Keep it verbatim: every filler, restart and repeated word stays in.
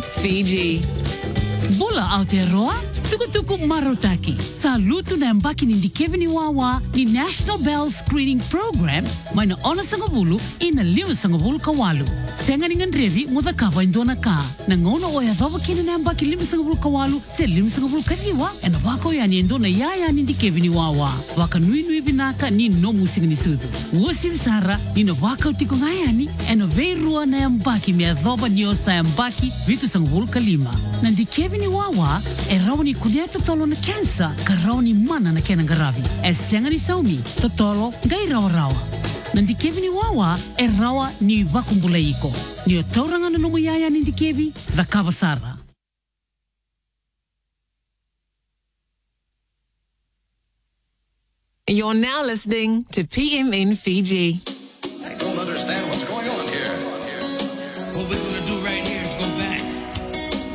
M Fiji. Bola Aotearoa, tukutuku marotaki. Salutu na mbaki ni Kevin Wawa ni National Bell Screening Program, mai na ona sangabulu ina lima sangabulu kawalu. Senga ningan revi muda kawa indona ka. Na ngona oya dhova kini na mbaki lima sangabulu kawalu, se lima sangabulu kathiwa, ena wako ya ni indona yaya ni Kevin Wawa. Waka nui nui binaka ni no musing ni sudu. Uosi visara ni na waka utiko ngayani, ena veirua na mbaki mea dhoba niosa ya mbaki vitu sangabulu kalima. Na ndi Kevin Wawa, e rauni kuneta tolo na cancer, ka rauni mana na kena ngaravi. E senga ni saumi, totolo ngai rawa rawa. Nandi Kevin Wawa, e rawa ni wakumbula iko. Ni o tauranga na nomo yaya nindi Kevi, the Kawasara. You're now listening to P M N Fiji.